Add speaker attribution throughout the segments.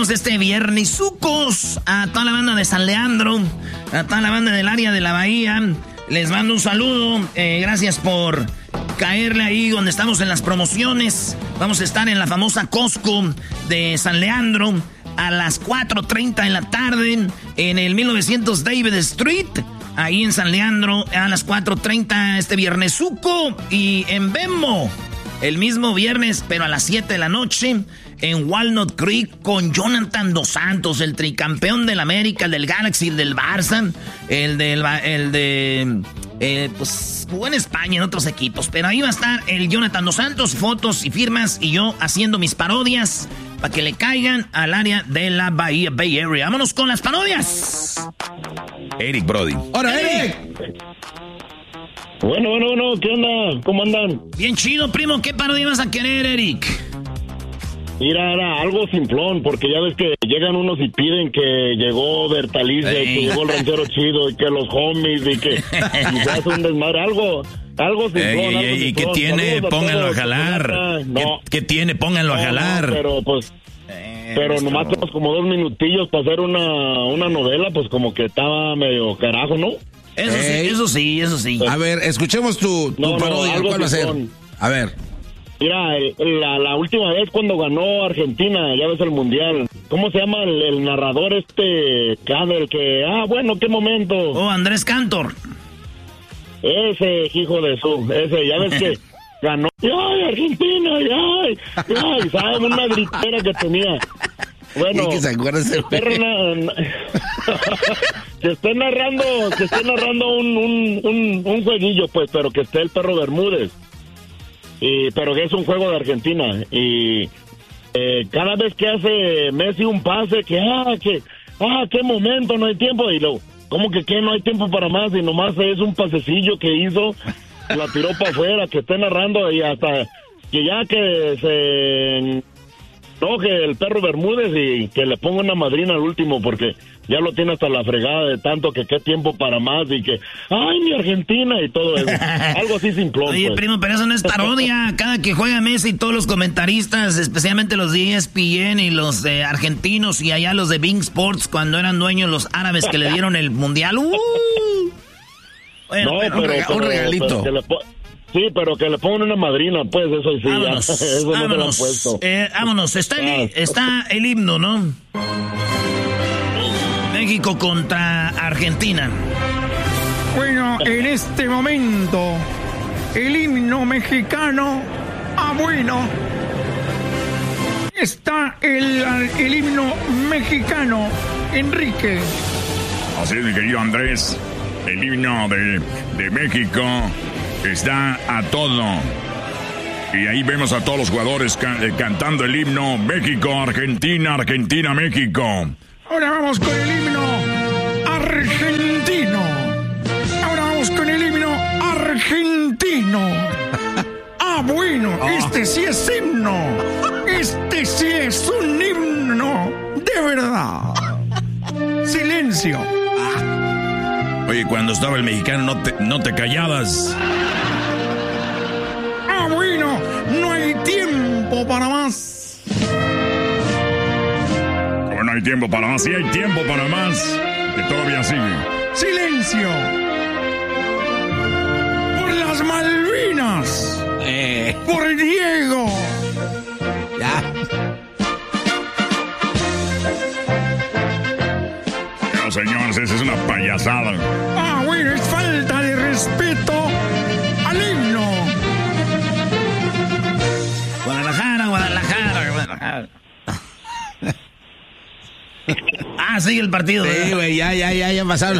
Speaker 1: estamos este viernesucos a toda la banda de San Leandro, a toda la banda del área de la Bahía. Les mando un saludo, gracias por caerle ahí donde estamos en las promociones. Vamos a estar en la famosa Costco de San Leandro a las 4:30 de la tarde en el 1900 David Street, ahí en San Leandro, a las 4:30 este viernesuco. Y en Venmo, el mismo viernes, pero a las 7 de la noche, en Walnut Creek con Jonathan Dos Santos, el tricampeón del América, el del Galaxy, el del Barça, pues jugó en España en otros equipos, pero ahí va a estar el Jonathan Dos Santos, fotos y firmas, y yo haciendo mis parodias para que le caigan al área de la Bahía, Bay Area. Vámonos con las parodias.
Speaker 2: Eric Brody.
Speaker 1: ¡Hola, Eric!
Speaker 3: Bueno, ¿qué onda? ¿Cómo andan?
Speaker 1: Bien chido, primo. ¿Qué parodia vas a querer, Eric?
Speaker 3: Mira, era algo simplón, porque ya ves que llegan unos y piden que llegó Bertalice, que llegó el ranchero chido, y que los homies, y que y se hace un desmadre, algo simplón.
Speaker 2: ¿Y qué tiene? Pónganlo a jalar.
Speaker 3: No.
Speaker 2: ¿Qué tiene? Pónganlo a jalar.
Speaker 3: No, pero pues... Pero nomás tenemos como 2 minutillos para hacer una novela, pues como que estaba medio carajo, ¿no?
Speaker 1: Eso sí.
Speaker 2: A ver, escuchemos tu parodia. ¿Cuál va a ser? A ver.
Speaker 3: Mira, la última vez cuando ganó Argentina, ya ves el Mundial, ¿cómo se llama el narrador el que... bueno, qué momento.
Speaker 1: Oh, Andrés Cantor.
Speaker 3: Ese hijo de ese, ya ves que ganó. ¡Ay, Argentina! ¡Ay! ¿Sabes? Una gritera que tenía. Bueno, que esté narrando un jueguillo, pues, pero que esté el perro Bermúdez. Pero que es un juego de Argentina. Y cada vez que hace Messi un pase, qué momento, no hay tiempo. Y luego, ¿cómo que no hay tiempo para más? Y nomás es un pasecillo que hizo, la tiró para afuera, que esté narrando, y hasta que ya que se enoje el perro Bermúdez y que le ponga una madrina al último, porque ya lo tiene hasta la fregada de tanto que qué tiempo para más, y que ¡ay, mi Argentina! Y todo eso. Algo así simplón.
Speaker 1: Oye,
Speaker 3: pues.
Speaker 1: primo, pero eso no es parodia. Cada que juega Messi, todos los comentaristas, especialmente los de ESPN y los de argentinos, y allá los de Bing Sports, cuando eran dueños los árabes que le dieron el mundial. Bueno,
Speaker 3: no,
Speaker 1: pero
Speaker 3: un regalito. Pero que le pongan una madrina, pues, eso sí.
Speaker 1: Vámonos,
Speaker 3: eso
Speaker 1: vámonos.
Speaker 3: no se lo han puesto.
Speaker 1: Vámonos, está el himno, ¿no? México contra Argentina.
Speaker 4: Bueno, en este momento, el himno mexicano, bueno, está el himno mexicano, Enrique.
Speaker 5: Así es, mi querido Andrés, el himno de México está a todo. Y ahí vemos a todos los jugadores cantando el himno México, Argentina, Argentina, México.
Speaker 4: Ahora vamos con el himno argentino. Bueno, este sí es himno. Este sí es un himno de verdad. Silencio.
Speaker 2: Oye, cuando estaba el mexicano no te callabas.
Speaker 4: Bueno, no hay tiempo para más.
Speaker 5: No hay tiempo para más, sí hay tiempo para más, que todavía sigue.
Speaker 4: Silencio. Por las Malvinas. Por Diego.
Speaker 2: Ya.
Speaker 5: No, señores, esa es una payasada.
Speaker 4: Bueno, es falta de respeto al himno.
Speaker 1: Guadalajara. Sigue el partido.
Speaker 2: Sí, güey, ya pasaron.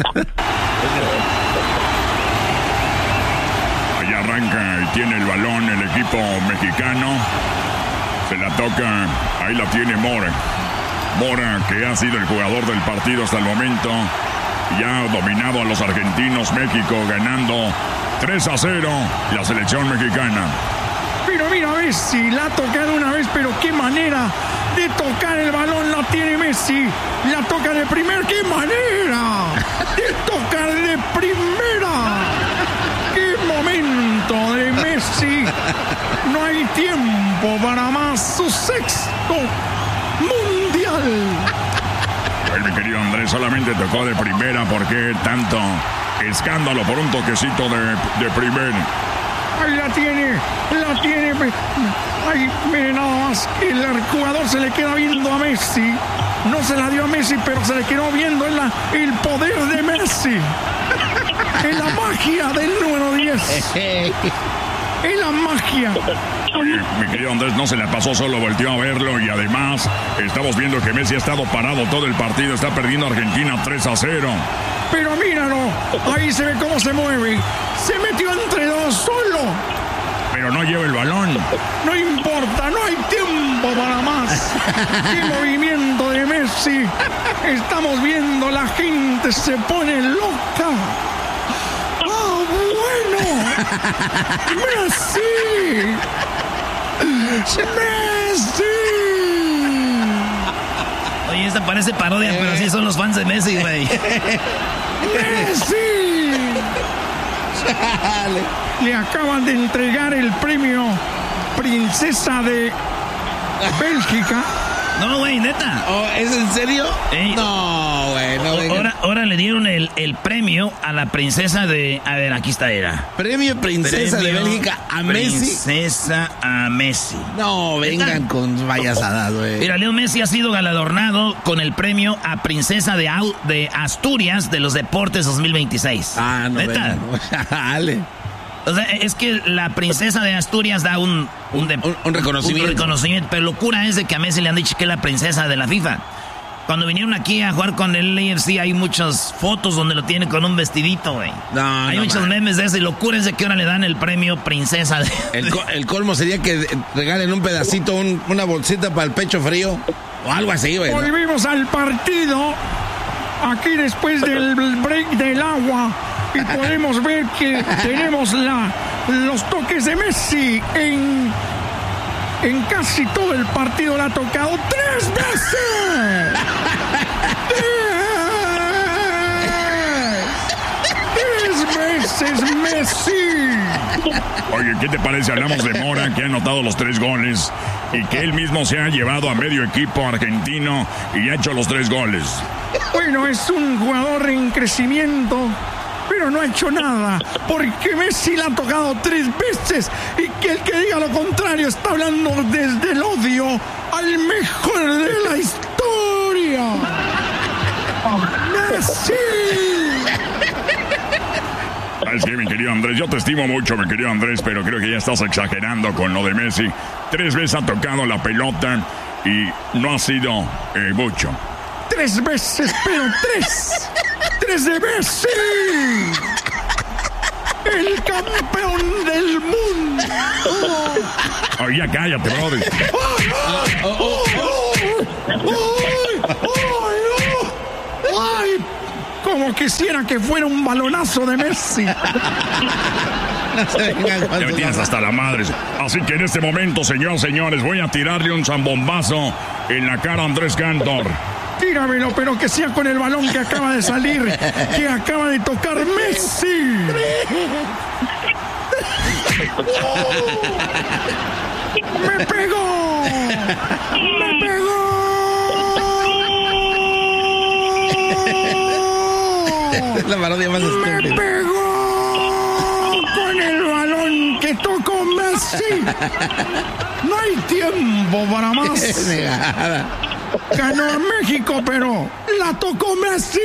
Speaker 5: Ahí arranca y tiene el balón el equipo mexicano. Se la toca, ahí la tiene Mora, que ha sido el jugador del partido hasta el momento. Ya ha dominado a los argentinos. México ganando 3-0 la selección mexicana.
Speaker 4: Pero mira, Messi la ha tocado una vez, pero qué manera de tocar el balón la tiene Messi. La toca de primera, qué manera de tocar de primera. Qué momento de Messi. No hay tiempo para más. Su sexto mundial. Mundial.
Speaker 5: Ay, mi querido Andrés, solamente tocó de primera. ¿Por qué tanto escándalo por un toquecito de primera?
Speaker 4: Ahí la tiene. Ay, mire nada más, el jugador se le queda viendo a Messi. No se la dio a Messi, pero se le quedó viendo el poder de Messi. En la magia del número 10. En la magia.
Speaker 5: Oye, mi querido Andrés, no se la pasó, solo volteó a verlo. Y además, estamos viendo que Messi ha estado parado todo el partido. Está perdiendo Argentina 3-0.
Speaker 4: Pero míralo, ahí se ve cómo se mueve. Se metió entre dos solo.
Speaker 5: Pero no lleva el balón.
Speaker 4: No importa, no hay tiempo para más. ¡Qué movimiento de Messi! Estamos viendo, la gente se pone loca. ¡Ah, bueno! ¡Messi! ¡Messi!
Speaker 1: Oye, esta parece parodia, pero sí son los fans de Messi, güey.
Speaker 4: ¡Messi! Le acaban de entregar el premio Princesa de Bélgica.
Speaker 1: No, güey, neta.
Speaker 6: Oh, ¿es en serio?
Speaker 1: Ey.
Speaker 6: No, güey, no venga.
Speaker 1: Ahora le dieron el premio a la princesa de... A ver, aquí está, era.
Speaker 6: Premio Princesa de Bélgica a Messi.
Speaker 1: Princesa a Messi.
Speaker 6: No, vengan con payasadas, güey.
Speaker 1: Mira, Leo Messi ha sido galardonado con el premio a Princesa de Asturias de los Deportes 2026.
Speaker 6: Ah, no,
Speaker 1: ¿neta?
Speaker 6: Dale.
Speaker 1: O sea, es que la princesa de Asturias da un
Speaker 6: reconocimiento.
Speaker 1: Un reconocimiento, pero locura es de que a Messi le han dicho que es la princesa de la FIFA. Cuando vinieron aquí a jugar con el AFC hay muchas fotos donde lo tiene con un vestidito, güey. Hay muchos memes de eso y locura es de que ahora le dan el premio princesa de...
Speaker 6: El colmo sería que regalen un pedacito, una bolsita para el pecho frío o algo así, güey.
Speaker 4: Volvimos al partido aquí después del break del agua. Y podemos ver que tenemos los toques de Messi en casi todo el partido. Le ha tocado 3 veces. 3 veces Messi.
Speaker 5: Oye, ¿qué te parece? Hablamos de Mora, que ha anotado los 3 goles y que él mismo se ha llevado a medio equipo argentino y ha hecho los 3 goles.
Speaker 4: Bueno, es un jugador en crecimiento, pero no ha hecho nada, porque Messi le ha tocado 3 veces y que el que diga lo contrario está hablando desde el odio al mejor de la historia. ¡Messi!
Speaker 5: ¿Sabes qué, mi querido Andrés? Yo te estimo mucho, mi querido Andrés, pero creo que ya estás exagerando con lo de Messi. 3 veces ha tocado la pelota y no ha sido mucho.
Speaker 4: 3 veces, pero 3. 3 de Messi. El campeón del mundo.
Speaker 5: Oye, ya cállate, brother.
Speaker 4: ¡Ay! Como quisiera que fuera un balonazo de Messi.
Speaker 5: Ya me tienes hasta la madre. Así que en este momento, señores, voy a tirarle un zambombazo en la cara a Andrés Cantor.
Speaker 4: Tíramelo, pero que sea con el balón que acaba de salir, que acaba de tocar Messi. ¡Me pegó! ¡Me pegó!
Speaker 6: Es la parodia más estúpida.
Speaker 4: ¡Me pegó! Con el balón que tocó Messi. No hay tiempo para más. Ganó a México, pero la tocó Messi.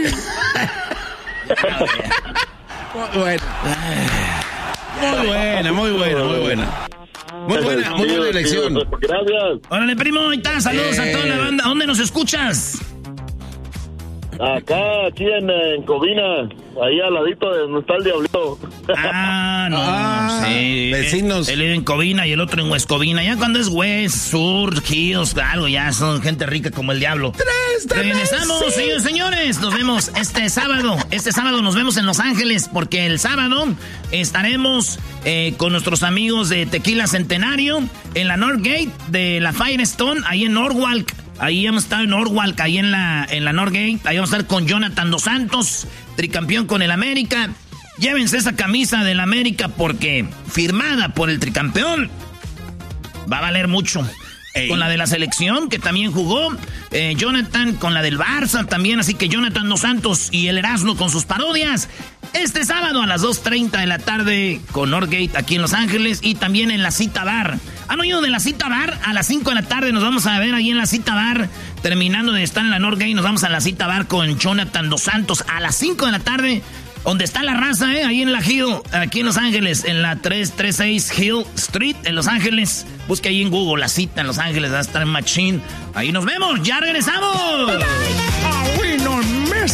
Speaker 6: Muy buena elección.
Speaker 3: Gracias.
Speaker 1: Órale, primo, ahí está, saludos a toda la banda. ¿Dónde nos escuchas?
Speaker 3: Acá, aquí en Covina, ahí al ladito de donde está el Diablito.
Speaker 1: Ah, no, sí.
Speaker 6: Vecinos.
Speaker 1: Él vive en Covina y el otro en West Covina. Ya cuando es West, Sur, Hills, algo, ya son gente rica como el diablo. Regresamos, señores. Nos vemos este sábado. Este sábado nos vemos en Los Ángeles porque el sábado estaremos con nuestros amigos de Tequila Centenario en la Northgate de la Firestone, ahí en Norwalk. Ahí hemos estado en Norwalk, ahí en la Northgate. Ahí vamos a estar con Jonathan Dos Santos, tricampeón con el América. Llévense esa camisa del América porque firmada por el tricampeón va a valer mucho. con la de la selección, que también jugó. Jonathan con la del Barça también. Así que Jonathan Dos Santos y el Erasmo con sus parodias. Este sábado a las 2:30 de la tarde con Northgate aquí en Los Ángeles. Y también en La Cita Bar. ¿Han oído de La Cita Bar? A las 5 de la tarde nos vamos a ver ahí en La Cita Bar. Terminando de estar en la Northgate, nos vamos a La Cita Bar con Jonathan Dos Santos a las 5 de la tarde. Donde está la raza, ahí en la Hill, aquí en Los Ángeles, en la 336 Hill Street, en Los Ángeles. Busque ahí en Google La Cita en Los Ángeles, va a estar en Machine. Ahí nos vemos, ya regresamos.